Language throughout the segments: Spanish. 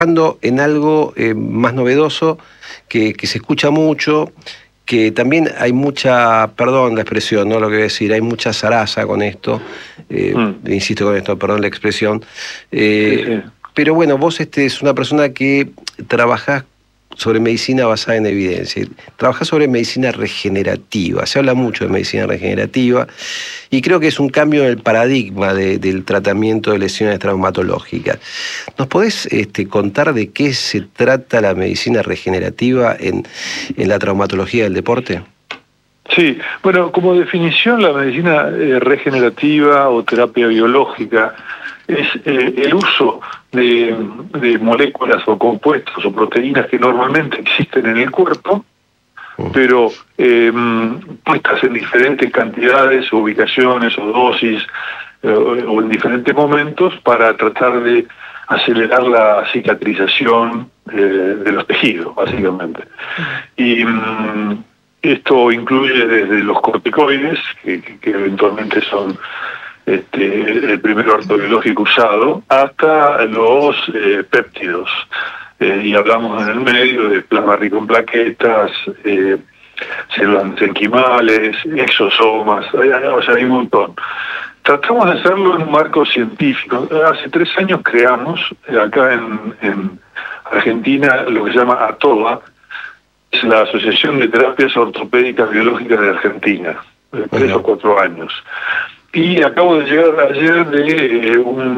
en algo más novedoso, que se escucha mucho, que también hay mucha, perdón la expresión, no lo que voy a decir, hay mucha zaraza con esto, insisto con esto, perdón la expresión, Sí. pero bueno, vos es una persona que trabajás sobre medicina basada en evidencia, trabajás sobre medicina regenerativa, se habla mucho de medicina regenerativa, y creo que es un cambio en el paradigma del tratamiento de lesiones traumatológicas. ¿Nos podés contar de qué se trata la medicina regenerativa en la traumatología del deporte? Sí, bueno, como definición, la medicina regenerativa o terapia biológica es el uso de moléculas o compuestos o proteínas que normalmente existen en el cuerpo, pero puestas en diferentes cantidades, o ubicaciones o dosis, o en diferentes momentos para tratar de acelerar la cicatrización de los tejidos, básicamente. Y esto incluye desde los corticoides, que eventualmente son el primer ortobiológico usado, hasta los péptidos. Y hablamos en el medio de plasma rico en plaquetas, células mesenquimales, exosomas, o sea, hay un montón. Tratamos de hacerlo en un marco científico. Hace 3 años creamos acá en Argentina lo que se llama ATOBA, es la Asociación de Terapias Ortopédicas Biológicas de Argentina, 3 o 4 años. Y acabo de llegar ayer de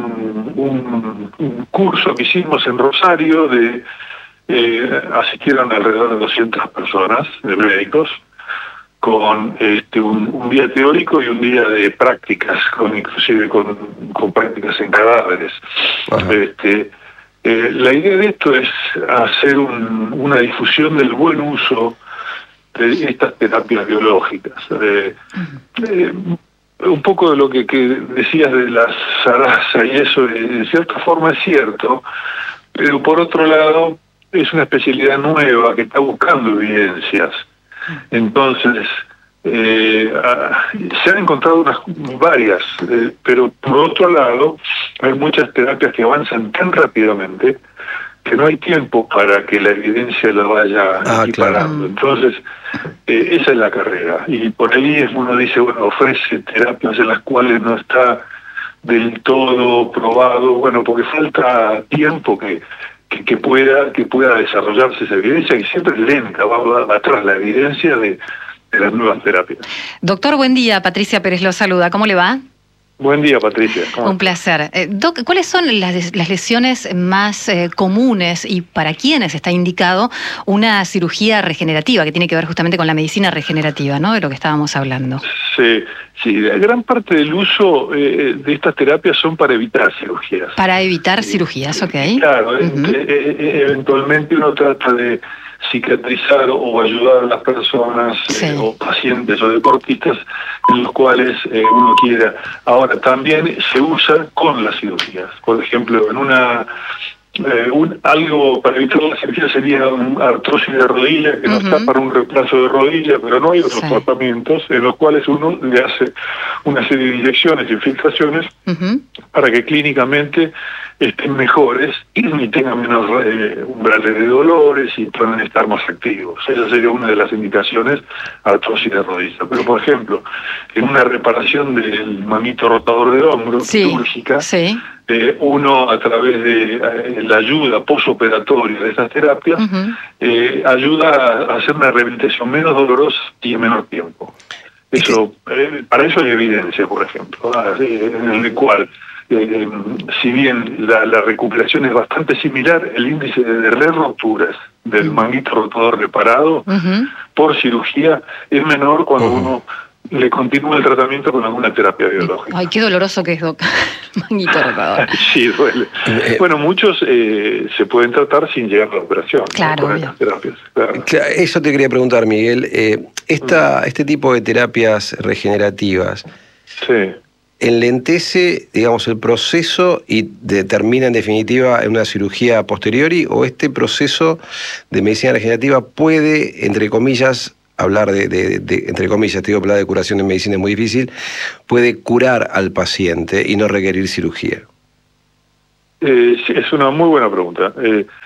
un curso que hicimos en Rosario, asistieron alrededor de 200 personas, de médicos, con un día teórico y un día de prácticas, inclusive con prácticas en cadáveres. La idea de esto es hacer una difusión del buen uso de estas terapias biológicas. Un poco de lo que decías de la zaraza y eso, en cierta forma es cierto, pero por otro lado es una especialidad nueva que está buscando evidencias. Entonces, se han encontrado varias, pero por otro lado hay muchas terapias que avanzan tan rápidamente que no hay tiempo para que la evidencia la vaya equiparando. Claro. Entonces, esa es la carrera. Y por ahí uno dice, bueno, ofrece terapias en las cuales no está del todo probado, bueno, porque falta tiempo que pueda desarrollarse esa evidencia, que siempre es lenta, va atrás la evidencia de las nuevas terapias. Doctor, buen día. Patricia Pérez lo saluda. ¿Cómo le va? Buen día, Patricia. Un placer. Doc, ¿cuáles son las lesiones más comunes y para quiénes está indicado una cirugía regenerativa, que tiene que ver justamente con la medicina regenerativa, ¿no?, de lo que estábamos hablando? Sí. La gran parte del uso de estas terapias son para evitar cirugías. Para evitar cirugías, ok. Claro, eventualmente uno trata de cicatrizar o ayudar a las personas, o pacientes o deportistas en los cuales uno quiera. Ahora, también se usa con las cirugías. Por ejemplo, algo para evitar la cirugía sería una artrosis de rodilla, que no está para un reemplazo de rodilla, pero no hay otros tratamientos en los cuales uno le hace una serie de inyecciones y infiltraciones para que clínicamente estén mejores y tengan menos umbrales de dolores y puedan estar más activos. Esa sería una de las indicaciones, artrosis de rodilla. Pero, por ejemplo, en una reparación del manguito rotador del hombro, quirúrgica, uno, a través de la ayuda postoperatoria de estas terapias, ayuda a hacer una rehabilitación menos dolorosa y en menor tiempo. Para eso hay evidencia, por ejemplo, en el cual, si bien la recuperación es bastante similar, el índice de re-roturas del manguito rotador reparado por cirugía es menor cuando uno le continúa el tratamiento con alguna terapia biológica. Ay, qué doloroso que es, Doc. Manguito rotador. Sí, duele. Bueno, muchos se pueden tratar sin llegar a la operación. Claro, con estas terapias. Claro. Eso te quería preguntar, Miguel. Este tipo de terapias regenerativas enlentece, digamos, el proceso y determina en definitiva una cirugía a posteriori, o este proceso de medicina regenerativa puede, entre comillas, hablar entre comillas, te digo, hablar de curación en medicina es muy difícil, puede curar al paciente y no requerir cirugía? Sí, es una muy buena pregunta.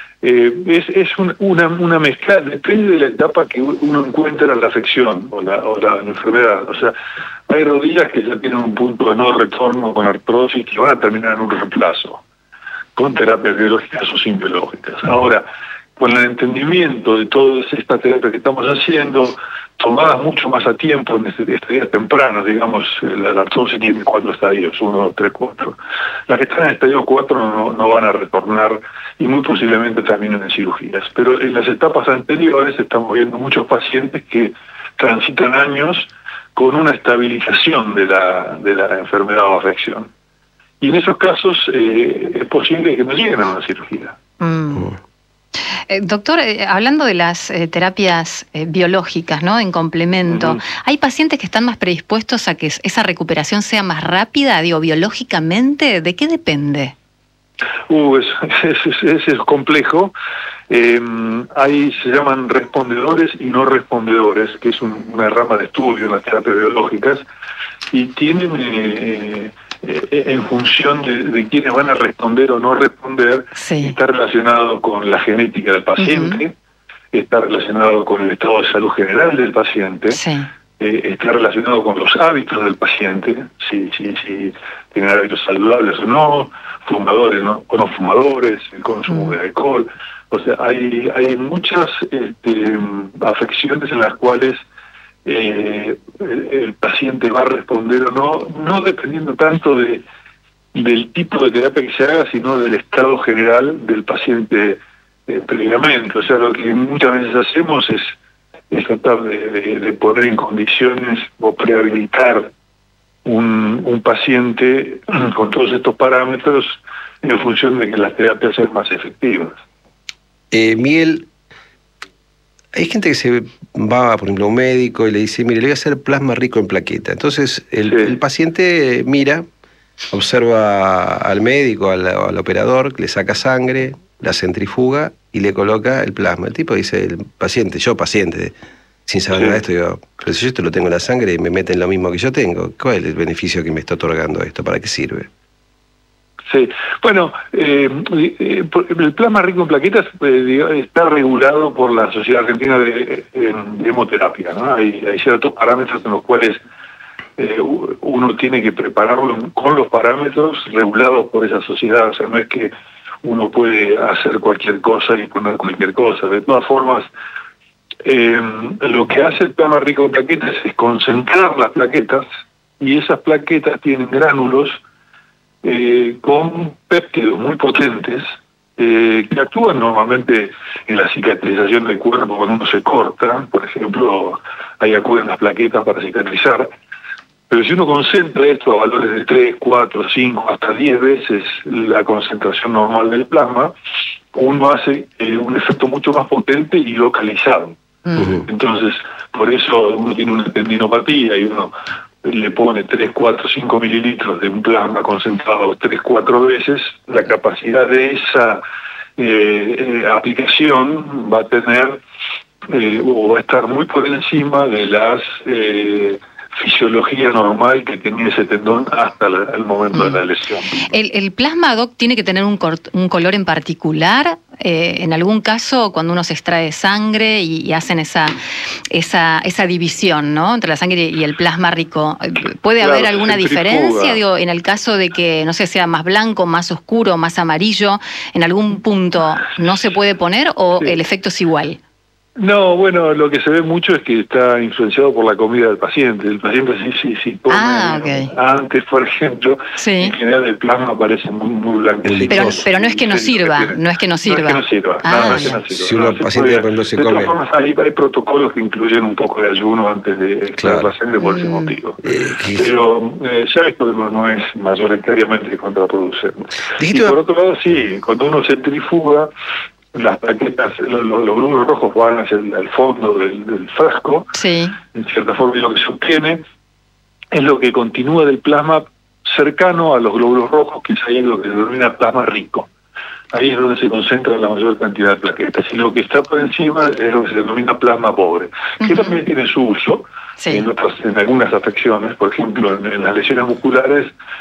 Una mezcla, depende de la etapa que uno encuentra la afección o la enfermedad. O sea, hay rodillas que ya tienen un punto de no retorno con artrosis que van a terminar en un reemplazo, con terapias biológicas o sin biológicas. Ahora, con el entendimiento de todas estas terapias que estamos haciendo, tomadas mucho más a tiempo en estadios tempranos, digamos, la artrosis tiene 4 estadios, 1, 2, 3, 4. Las que están en estadio 4 no van a retornar y muy posiblemente terminen en cirugías. Pero en las etapas anteriores estamos viendo muchos pacientes que transitan años con una estabilización de la enfermedad o afección. Y en esos casos es posible que no lleguen a una cirugía. Doctor, hablando de las terapias biológicas, ¿no? En complemento, ¿hay pacientes que están más predispuestos a que esa recuperación sea más rápida? Digo, biológicamente, ¿de qué depende? Es complejo. Se llaman respondedores y no respondedores, que es una rama de estudio en las terapias biológicas, y tienen en función de quiénes van a responder o no responder, está relacionado con la genética del paciente, está relacionado con el estado de salud general del paciente, está relacionado con los hábitos del paciente, si tienen hábitos saludables o no, fumadores o no fumadores, el consumo de alcohol. O sea, hay muchas afecciones en las cuales el paciente va a responder o no dependiendo tanto del tipo de terapia que se haga, sino del estado general del paciente previamente. O sea, lo que muchas veces hacemos es tratar de poner en condiciones o prehabilitar un paciente con todos estos parámetros en función de que las terapias sean más efectivas. Miguel, hay gente que se va, por ejemplo, a un médico y le dice, mire, le voy a hacer plasma rico en plaqueta. Entonces el paciente mira, observa al médico, al operador, le saca sangre, la centrifuga y le coloca el plasma. El tipo dice, el paciente, sin saber nada de esto, digo, pero si yo esto lo tengo en la sangre y me meten lo mismo que yo tengo, ¿cuál es el beneficio que me está otorgando esto? ¿Para qué sirve? Sí, bueno, el plasma rico en plaquetas está regulado por la Sociedad Argentina de Hemoterapia, ¿no? Hay ciertos parámetros en los cuales uno tiene que prepararlo con los parámetros regulados por esa sociedad. O sea, no es que uno puede hacer cualquier cosa y poner cualquier cosa. De todas formas, lo que hace el plasma rico en plaquetas es concentrar las plaquetas, y esas plaquetas tienen gránulos con péptidos muy potentes que actúan normalmente en la cicatrización del cuerpo cuando uno se corta. Por ejemplo, ahí acuden las plaquetas para cicatrizar. Pero si uno concentra esto a valores de 3, 4, 5, hasta 10 veces la concentración normal del plasma, uno hace un efecto mucho más potente y localizado. Entonces, por eso uno tiene una tendinopatía y uno le pone 3, 4, 5 mililitros de un plasma concentrado 3, 4 veces, la capacidad de esa aplicación va a tener o va a estar muy por encima de las fisiología normal que tenía ese tendón hasta el momento de la lesión. ¿El plasma, Doc, tiene que tener un color en particular? En algún caso, cuando uno se extrae sangre y hacen esa división, ¿no?, entre la sangre y el plasma rico, ¿puede haber alguna diferencia? Digo, en el caso de que, no sé, sea más blanco, más oscuro, más amarillo, ¿en algún punto no se puede poner o el efecto es igual? No, bueno, lo que se ve mucho es que está influenciado por la comida del paciente. El paciente sí come antes, por ejemplo, en general el plasma aparece muy blanco. Pero no es que no sirva, no es que no sirva. No es que no sirva. Si uno paciente cuando se come... De todas formas, hay protocolos que incluyen un poco de ayuno antes de extraer la sangre por ese motivo. Pero ya esto no es mayoritariamente contraproducente. Y por otro lado, sí, cuando uno centrifuga, las plaquetas, los glóbulos rojos van hacia el fondo del frasco, en cierta forma, y lo que se obtiene es lo que continúa del plasma cercano a los glóbulos rojos, que es ahí lo que se denomina plasma rico. Ahí es donde se concentra la mayor cantidad de plaquetas, y lo que está por encima es lo que se denomina plasma pobre, que también tiene su uso en algunas afecciones. Por ejemplo, en las lesiones musculares,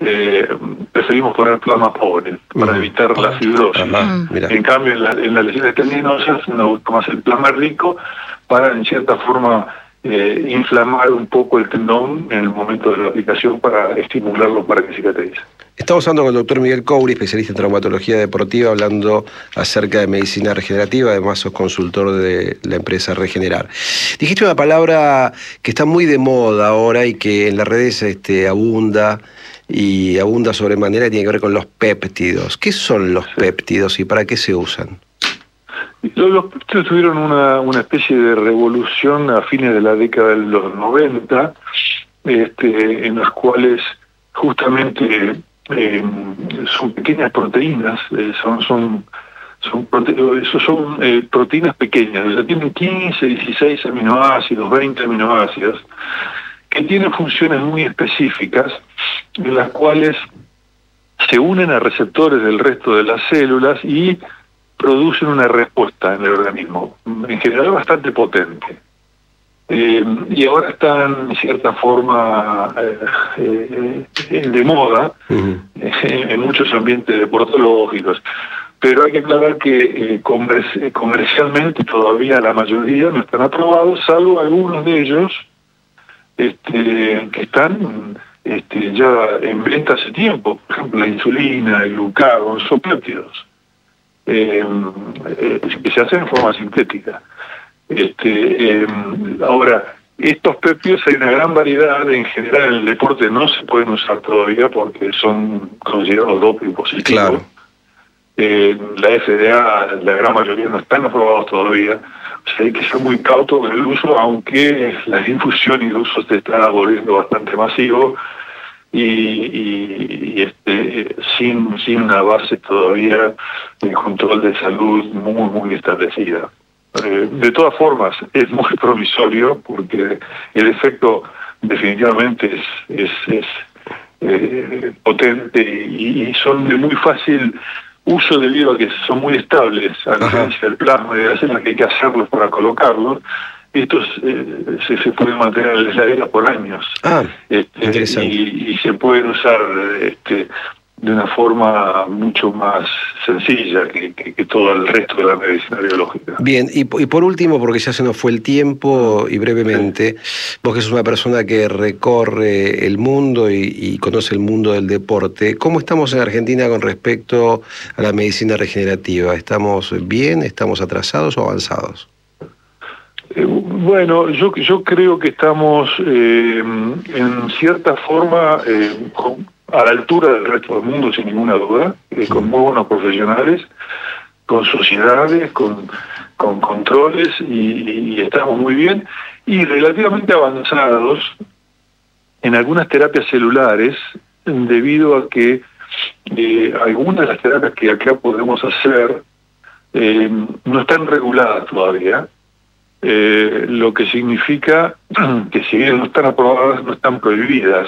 preferimos poner plasma pobre para evitar la fibrosis. En cambio, en las lesiones tendinosas nos gusta más el plasma rico para, en cierta forma, inflamar un poco el tendón en el momento de la aplicación para estimularlo para que cicatrice. Estamos hablando con el doctor Miguel Coury, especialista en traumatología deportiva, hablando acerca de medicina regenerativa, además sos consultor de la empresa Regenerar. Dijiste una palabra que está muy de moda ahora y que en las redes abunda sobremanera y tiene que ver con los péptidos. ¿Qué son los péptidos y para qué se usan? Los péptidos tuvieron una especie de revolución a fines de la década de los 90, en las cuales justamente son pequeñas proteínas, son proteínas pequeñas, o sea, tienen 15, 16 aminoácidos, 20 aminoácidos, que tienen funciones muy específicas, en las cuales se unen a receptores del resto de las células y producen una respuesta en el organismo, en general bastante potente. Y ahora están, en cierta forma, de moda en muchos ambientes deportológicos. Pero hay que aclarar que comercialmente todavía la mayoría no están aprobados, salvo algunos de ellos que están ya en venta hace tiempo. Por ejemplo, la insulina, el glucagón, son péptidos que se hacen en forma sintética. Ahora, estos péptidos hay una gran variedad. En general en el deporte no se pueden usar todavía porque son considerados doping positivos. Claro. La FDA, la gran mayoría no están aprobados todavía. O sea, hay que ser muy cauto con el uso, aunque la difusión y el uso se está volviendo bastante masivo y sin una base todavía de control de salud muy establecida. De todas formas, es muy provisorio porque el efecto definitivamente es potente y son de muy fácil uso debido a que son muy estables, a diferencia del plasma y de la célula, que hay que hacerlos para colocarlos. Estos se pueden mantener en la heladera por años. Interesante. Y se pueden usar de una forma mucho más sencilla que todo el resto de la medicina biológica. Bien, y por último, porque ya se nos fue el tiempo, y brevemente, vos que sos una persona que recorre el mundo y conoce el mundo del deporte, ¿cómo estamos en Argentina con respecto a la medicina regenerativa? ¿Estamos bien, estamos atrasados o avanzados? Bueno, yo creo que estamos en cierta forma a la altura del resto del mundo, sin ninguna duda, con muy buenos profesionales, con sociedades, con controles, y estamos muy bien, y relativamente avanzados en algunas terapias celulares, debido a que algunas de las terapias que acá podemos hacer no están reguladas todavía, lo que significa que si bien no están aprobadas, no están prohibidas.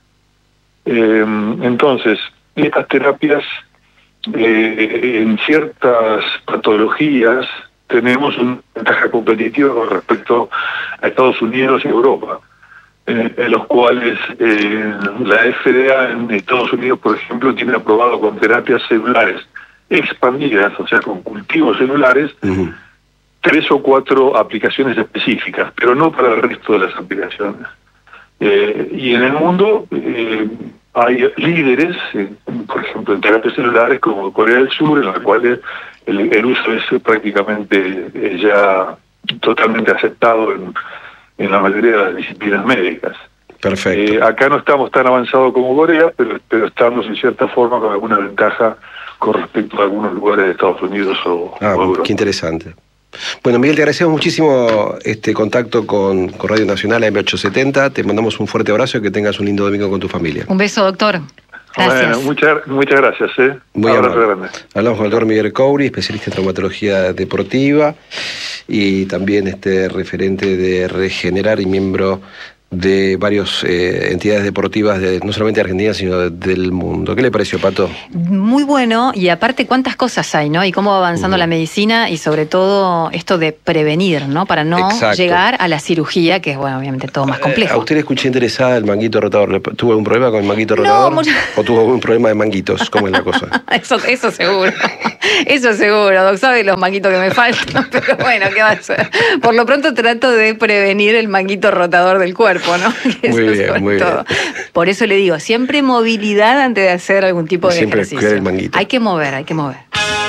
Entonces, estas terapias en ciertas patologías tenemos una ventaja competitiva con respecto a Estados Unidos y Europa, en los cuales la FDA en Estados Unidos, por ejemplo, tiene aprobado con terapias celulares expandidas, o sea, con cultivos celulares, 3 o 4 aplicaciones específicas, pero no para el resto de las aplicaciones. Y en el mundo hay líderes, por ejemplo, en terapias celulares como Corea del Sur, en la cual el uso es prácticamente ya totalmente aceptado en la mayoría de las disciplinas médicas. Perfecto. Acá no estamos tan avanzados como Corea, pero estamos en cierta forma con alguna ventaja con respecto a algunos lugares de Estados Unidos o Europa. Qué interesante. Bueno, Miguel, te agradecemos muchísimo este contacto con Radio Nacional AM870. Te mandamos un fuerte abrazo y que tengas un lindo domingo con tu familia. Un beso, doctor. Gracias. Bueno, muchas gracias. Muy abrazo grande. Hablamos con el doctor Miguel Coury, especialista en traumatología deportiva y también referente de Regenerar y miembro de varias entidades deportivas, no solamente de Argentina, sino del mundo. ¿Qué le pareció, Pato? Muy bueno, y aparte cuántas cosas hay, ¿no? Y cómo va avanzando la medicina y sobre todo esto de prevenir, ¿no? Para no llegar a la cirugía, que es, bueno, obviamente todo más complejo. ¿A usted le escuché interesada el manguito rotador? ¿Tuvo algún problema con el manguito rotador? ¿O tuvo algún problema de manguitos? ¿Cómo es la cosa? Eso seguro. Eso seguro, Doc, sabe los manguitos que me faltan, pero bueno, ¿qué va a hacer? Por lo pronto trato de prevenir el manguito rotador del cuerpo, ¿no? Muy bien, muy bien. Por eso le digo, siempre movilidad antes de hacer algún tipo de ejercicio. Siempre cuidar el manguito. Hay que mover.